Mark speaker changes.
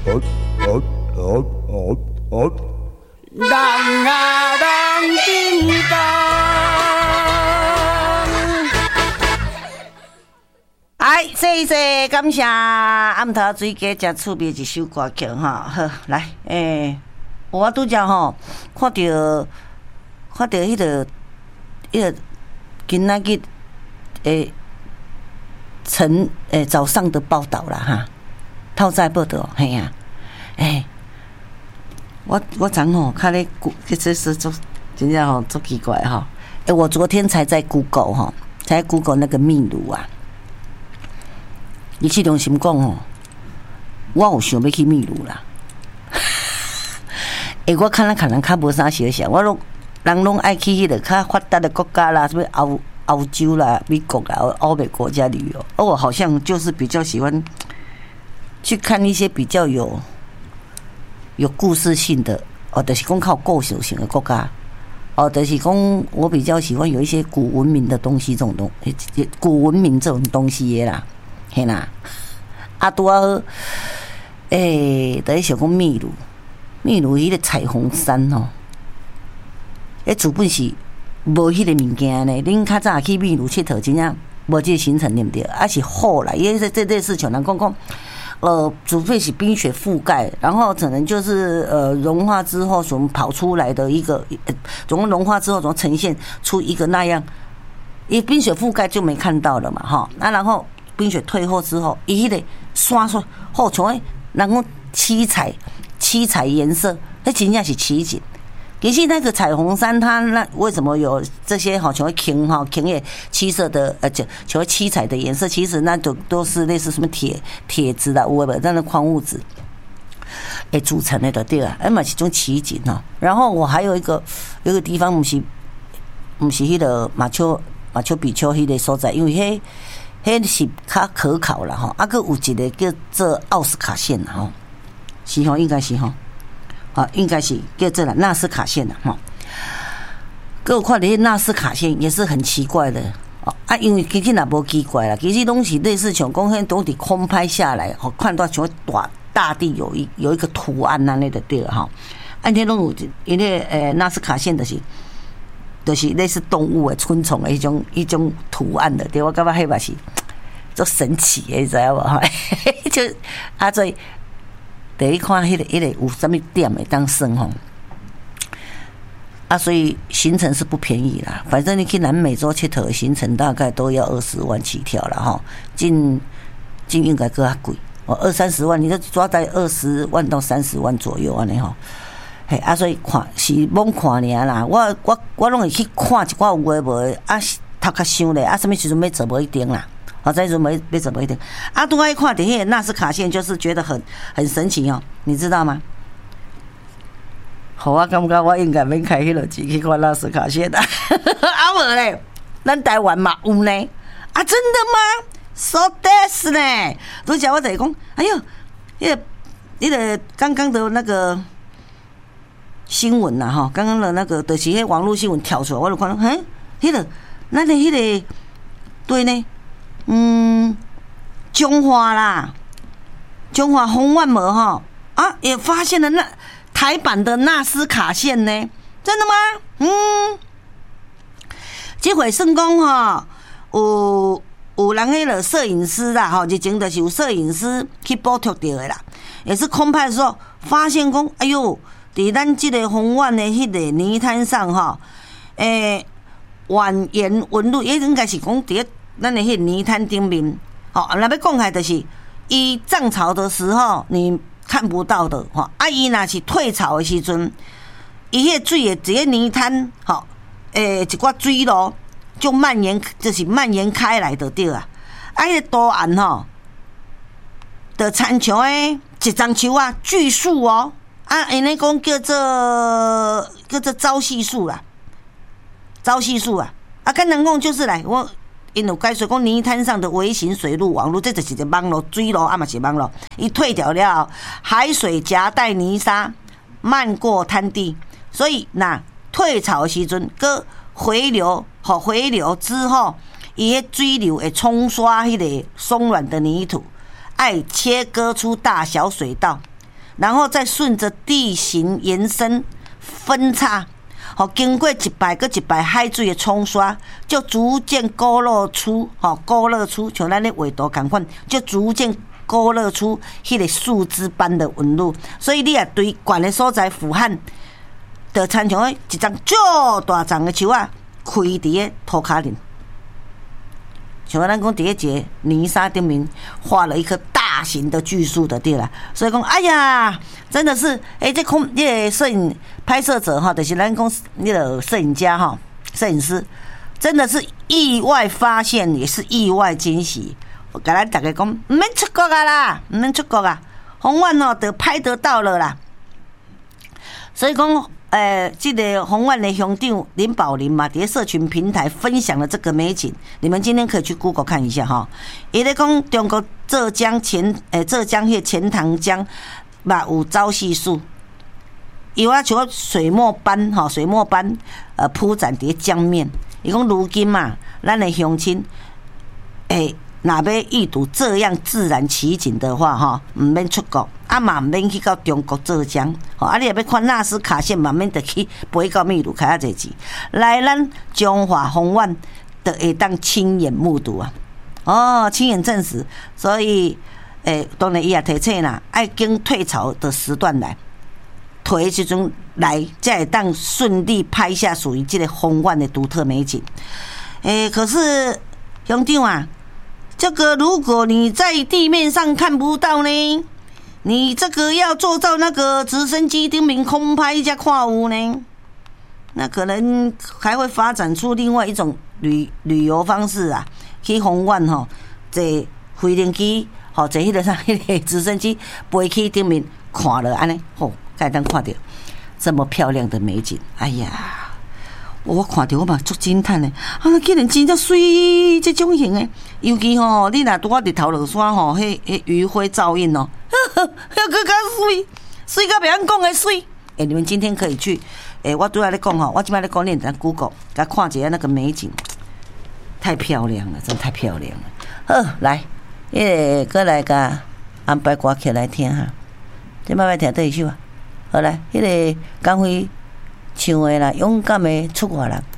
Speaker 1: 人啊人叮当。哎，谢谢，感谢暗头水家真趣味一首歌曲哈。好，来，我拄则吼看到迄个今仔日早上的报道啦哈，透早报道嘿啊，我昨吼看咧，这是做真正吼做奇怪哈。我昨天才在 Google 哈，才 Google 那个秘鲁啊。你去中心讲哦，我有想要去秘鲁啦。我看人较无啥想象，人拢爱去迄个较发达的国家啦，什么欧洲啦、美国啦、欧美国家旅游。我好像就是比较喜欢去看一些比较有故事性的，就是讲靠故事性的国家。就是讲我比较喜欢有一些古文明的东西，这种古文明这种东西的啦。嘿啦，拄啊好，就是想讲秘鲁迄个彩虹山吼，主本是无迄个物件呢。恁较早去秘鲁佚佗，真正无这个行程对不对？是后来，因为这类事情人讲，除非是冰雪覆盖，然后可能就是融化之后所跑出来的一个，总共融化之后总呈现出一个那样，因为冰雪覆盖就没看到了嘛，哈。然后冰雪退后之后，伊迄个山好像人讲七彩颜色，那真正是奇景。其实那个彩虹山，它那为什么有这些好像青叶七色的就七彩的颜色？其实那都是类似什么铁质的，有的那矿物质组成的对啊，嘛是种奇景哦。然后我还有一个地方，不是迄个马丘比丘迄个所在，因为迄是较可考啦吼，个有一个叫做奥斯卡线啦吼，是吼，应该是吼，应该是叫做纳斯卡线啦吼。各有看的纳斯卡线也是很奇怪的因为其实也无奇怪啦，其实东西类似像讲迄东西空拍下来，看到像大地有一个图案那的对了哈。按天拢有因为纳斯卡线就是类似动物的昆虫的一种图案的，对我感觉迄嘛是足神奇的，你知影无？就所以第一看迄个有啥物点会当算吼所以行程是不便宜啦。反正你去南美洲佚佗的行程大概都要20万起跳啦吼，进应该更较贵，20-30万，你就抓在20万到30万左右安尼吼。所以看是罔看尔啦，我拢会去看一寡有诶无诶，头壳想咧，什么时阵要做无一定啦，这时阵要做无一定。拄仔看到迄个纳斯卡线，就是觉得很神奇哦，你知道吗？我感觉我应该免开迄落钱去看纳斯卡线的，无咧，咱台湾嘛有呢，真的吗 ？So this 呢？拄则我就讲，哎呦，迄个刚刚的那个。新闻呐哈，刚刚的那个就是迄网络新闻跳出来，我就看到，迄个，咱的迄个，对呢，中华红万门哈也发现了台版的纳斯卡线呢，真的吗？这回算讲哈，有人迄个摄影师啦哈，之前就是有摄影师去捕捉到的啦，也是空拍的时候发现讲，哎呦。伫咱即个红湾的迄个泥滩上吼，蜿蜒纹路，也应该是讲伫咱的迄个泥滩顶面，那要讲起来就是伊涨潮的时候你看不到的，伊若是退潮的时阵，伊迄个水的一个泥滩，一寡水路就蔓延开来的对啊，迄个图案的参像一张树巨树因那讲叫做朝夕树啦，跟人讲就是来，因有解说讲泥滩上的微型水路网路，这就是一个网路水路嘛是网路，伊退掉了，海水夹带泥沙漫过滩地，所以退潮的时阵，搁回流之后，伊迄水流会冲刷迄个松软的泥土，爱切割出大小水道。 然后再顺着地形延伸分叉，经过一排搁一排海水的冲刷，就逐渐勾勒出，像咱咧画图同款，就逐渐勾勒出迄个树枝般的纹路。所以你也对悬的所在俯瞰，就亲像一张较大张的树啊，开伫个涂骹顶。像咱讲伫一个泥沙顶面画了一棵大型的巨树的对啦，所以讲哎呀，真的是这个摄影拍摄者哈，就是咱讲那个摄影家哈，摄影师真的是意外发现，也是意外惊喜。我跟咱大家讲，唔免出国啊啦，唔免出国啊，宏远哦都拍得到了啦。所以讲。这个宏远的乡长林宝林嘛，在社群平台分享了这个美景，你们今天可以去 Google 看一下哈。伊咧讲中国浙江迄钱塘江嘛有朝夕树，伊话像水墨般铺展伫江面。伊讲如今嘛，咱的乡亲若要一睹这样自然奇景的话，哈，唔免出国，嘛唔免去到中国浙江，你若要看纳斯卡线，嘛免得去飞到秘鲁，开啊侪钱，来咱中华宏远就会当亲眼目睹啊！亲眼证实，所以当然伊也提醒啦，爱经退潮的时段来，退的时阵来，才会当顺利拍下属于这个宏远的独特美景。可是乡长啊。这个如果你在地面上看不到呢，你这个要坐到那个直升机顶面空拍才看有呢，那可能还会发展出另外一种旅游方式啊，去宏远坐飞行机坐迄个啥迄个直升机飞去顶面看了安尼才能看到这么漂亮的美景。哎呀！我看到我嘛足惊叹的，竟然真正水这种型的，尤其你若拄日头落山迄余晖照映要更加水到别人讲的水。你们今天可以去，我拄仔咧讲我即摆咧讲，你在 Google 甲看一下那个美景，太漂亮了，真的太漂亮了。好，来，过来甲安排歌曲来听哈，这摆要听倒一首啊？好来，迄个江辉唱的啦，勇敢的出外人。